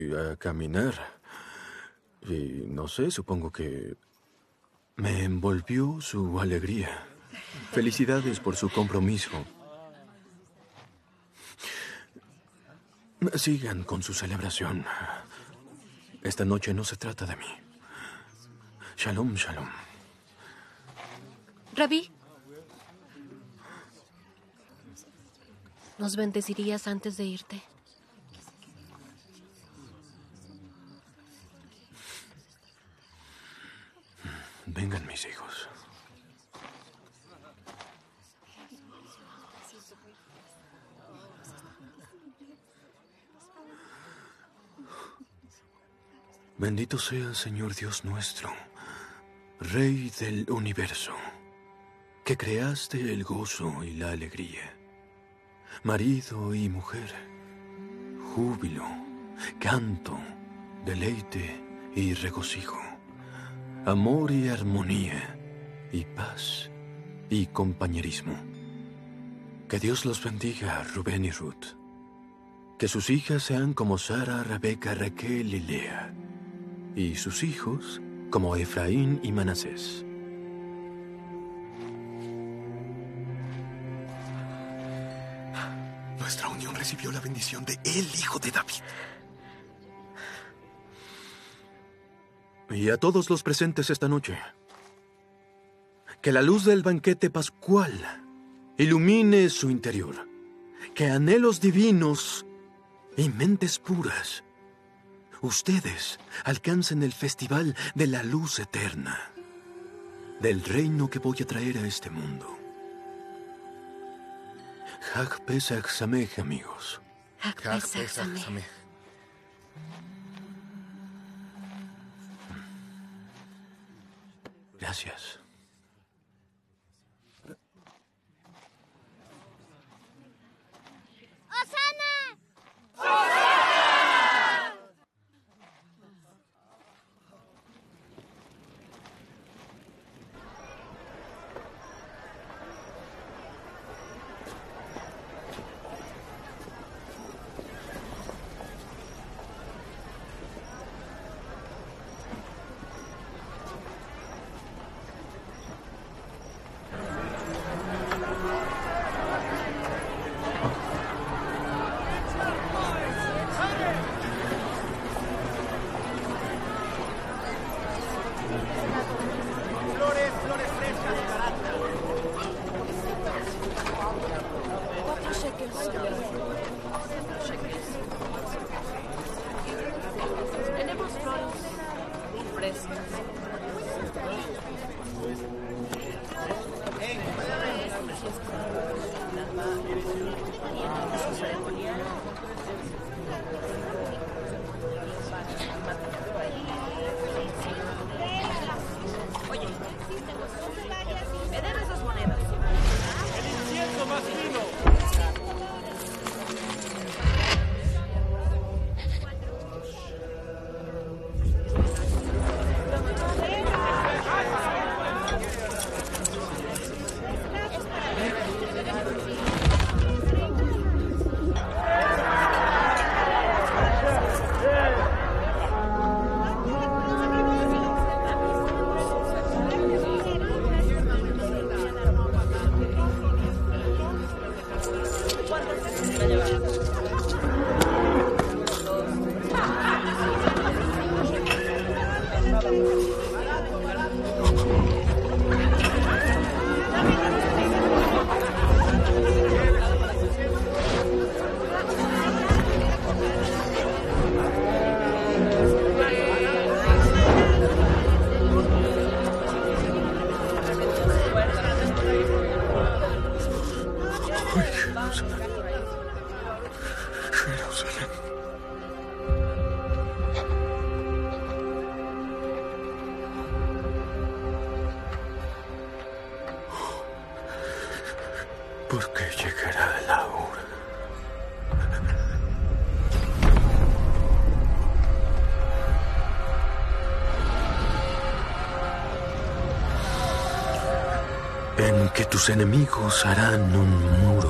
a caminar. Y no sé, supongo que me envolvió su alegría. Felicidades por su compromiso. Sigan con su celebración. Esta noche no se trata de mí. Shalom, shalom. Rabí, ¿nos bendecirías antes de irte? Vengan mis hijos. Bendito sea, Señor Dios nuestro, Rey del universo, que creaste el gozo y la alegría, marido y mujer, júbilo, canto, deleite y regocijo, amor y armonía, y paz y compañerismo. Que Dios los bendiga, Rubén y Ruth. Que sus hijas sean como Sara, Rebeca, Raquel y Lea, y sus hijos como Efraín y Manasés. Nuestra unión recibió la bendición de el hijo de David. Y a todos los presentes esta noche, que la luz del banquete pascual ilumine su interior. Que anhelos divinos y mentes puras, ustedes alcancen el festival de la luz eterna, del reino que voy a traer a este mundo. Hag Pesach Samech, amigos. Hag Pesach Samech. Gracias. Porque llegará la hora. En que tus enemigos harán un muro